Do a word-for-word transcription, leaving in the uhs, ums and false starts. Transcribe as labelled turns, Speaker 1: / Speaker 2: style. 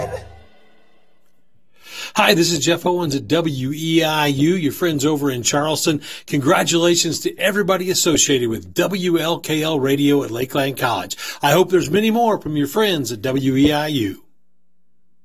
Speaker 1: Hi, this is Jeff Owens at W E I U, your friends over in Charleston. Congratulations to everybody associated with W L K L Radio at Lakeland College. I hope there's many more from your friends at W E I U.